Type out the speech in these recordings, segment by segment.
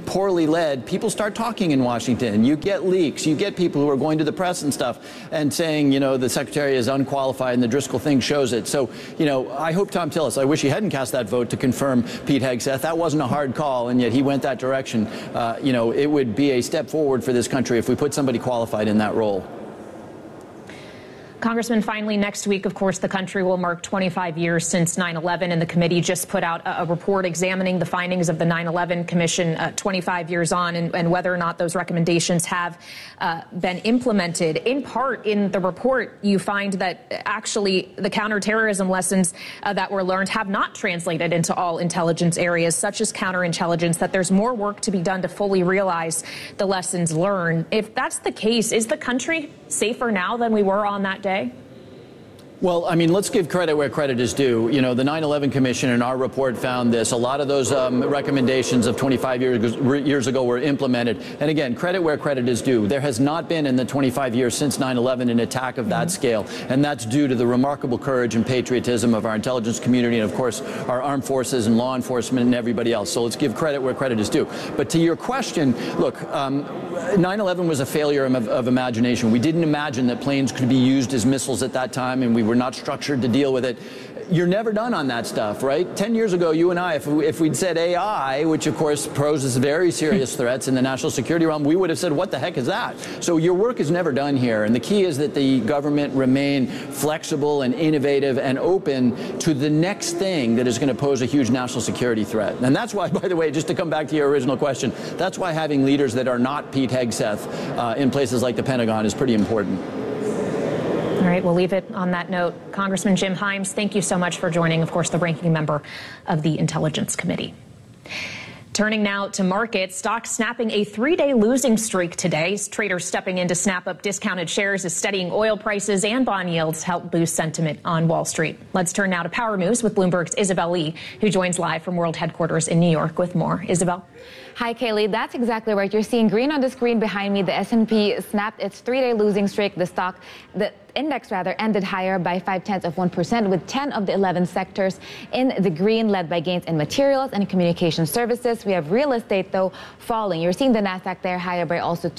poorly led, people start talking in Washington. You get leaks. You get people who are going to the press and stuff and saying, you know, the secretary is unqualified and the Driscoll thing shows it. So, you know, I hope Thom Tillis, I wish he hadn't cast that vote to confirm Pete Hegseth. That wasn't a hard call, and yet he went that direction. You know, it would be a step forward for this country if we put somebody qualified in that role. Congressman, finally, next week, of course, the country will mark 25 years since 9/11, and the committee just put out a report examining the findings of the 9/11 Commission 25 years on and whether or not those recommendations have been implemented. In part, in the report, you find that actually the counterterrorism lessons that were learned have not translated into all intelligence areas, such as counterintelligence, that there's more work to be done to fully realize the lessons learned. If that's the case, is the country safer now than we were on that day? Well, I mean, let's give credit where credit is due. You know, the 9/11 Commission in our report found this. A lot of those recommendations of 25 years ago were implemented. And again, credit where credit is due. There has not been in the 25 years since 9/11 an attack of that scale. And that's due to the remarkable courage and patriotism of our intelligence community and, of course, our armed forces and law enforcement and everybody else. So let's give credit where credit is due. But to your question, look, 9/11 was a failure of imagination. We didn't imagine that planes could be used as missiles at that time, and we were not structured to deal with it. You're never done on that stuff, right? 10 years ago, you and I, if we'd said AI, which of course poses very serious threats in the national security realm, we would have said, what the heck is that? So your work is never done here. And the key is that the government remain flexible and innovative and open to the next thing that is going to pose a huge national security threat. And that's why, by the way, just to come back to your original question, that's why having leaders that are not Pete Hegseth in places like the Pentagon is pretty important. All right, we'll leave it on that note. Congressman Jim Himes, thank you so much for joining, of course, the ranking member of the Intelligence Committee. Turning now to markets, stocks snapping a 3-day losing streak today. Traders stepping in to snap up discounted shares as steadying oil prices and bond yields help boost sentiment on Wall Street. Let's turn now to Power Moves with Bloomberg's Isabel Lee, who joins live from World Headquarters in New York with more. Isabel? Hi, Kaylee. That's exactly right. You're seeing green on the screen behind me. The S&P snapped its 3-day losing streak. The index ended higher by 0.5%, with 10 of the 11 sectors in the green, led by gains in materials and communication services. We have real estate, though, falling. You're seeing the Nasdaq there higher by also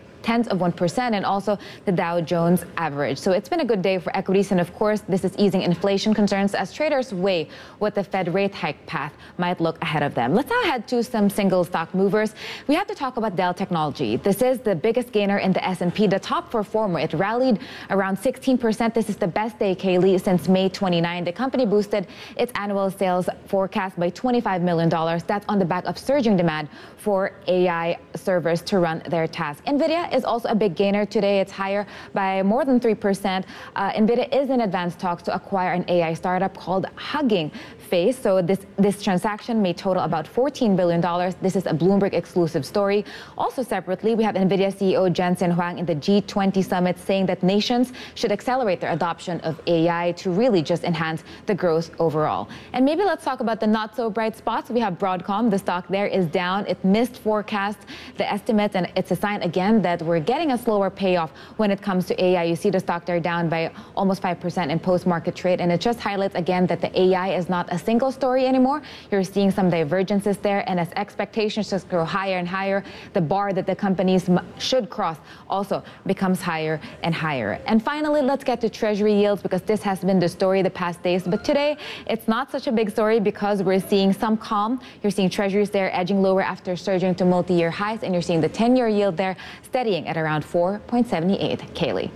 0.2%, and also the Dow Jones average. So it's been a good day for equities, and of course, this is easing inflation concerns as traders weigh what the Fed rate hike path might look ahead of them. Let's now head to some single stock movers. We have to talk about Dell Technology. This is the biggest gainer in the S&P, the top performer. It rallied around 16%. This is the best day, Kaylee, since May 29. The company boosted its annual sales forecast by $25 million. That's on the back of surging demand for AI servers to run their tasks. NVIDIA is also a big gainer today. It's higher by more than 3%. NVIDIA is in advanced talks to acquire an AI startup called Hugging Face. So this transaction may total about $14 billion. This is a Bloomberg exclusive story. Also separately, we have NVIDIA CEO Jensen Huang in the G20 summit saying that nations should accelerate their adoption of AI to really just enhance the growth overall. And maybe let's talk about the not so bright spots. We have Broadcom. The stock there is down. It missed forecast, the estimates, and it's a sign again that we're getting a slower payoff when it comes to AI. You see the stock there down by almost 5% in post-market trade, and it just highlights again that the AI is not a single story anymore. You're seeing some divergences there, and as expectations just grow higher and higher, the bar that the companies should cross also becomes higher and higher. And finally, let's get to Treasury yields, because this has been the story the past days. But today, it's not such a big story because we're seeing some calm. You're seeing Treasuries there edging lower after surging to multi-year highs, and you're seeing the 10-year yield there steadying at around 4.78. Kaylee.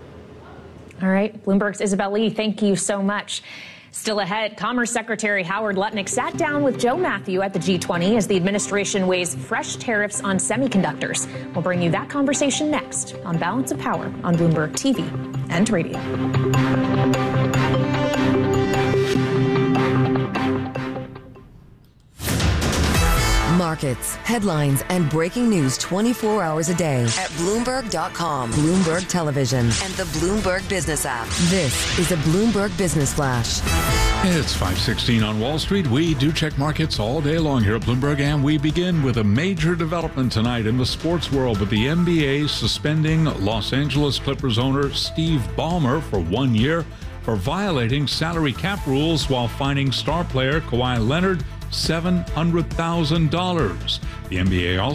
All right, Bloomberg's Isabel Lee, thank you so much. Still ahead, Commerce Secretary Howard Lutnick sat down with Joe Matthew at the G20 as the administration weighs fresh tariffs on semiconductors. We'll bring you that conversation next on Balance of Power on Bloomberg TV and radio. Markets, headlines, and breaking news 24 hours a day at Bloomberg.com, Bloomberg Television, and the Bloomberg Business app. This is a Bloomberg Business Flash. It's 5:16 on Wall Street. We do check markets all day long here at Bloomberg, and we begin with a major development tonight in the sports world with the NBA suspending Los Angeles Clippers owner Steve Ballmer for 1 year for violating salary cap rules while fining star player Kawhi Leonard $700,000. The NBA also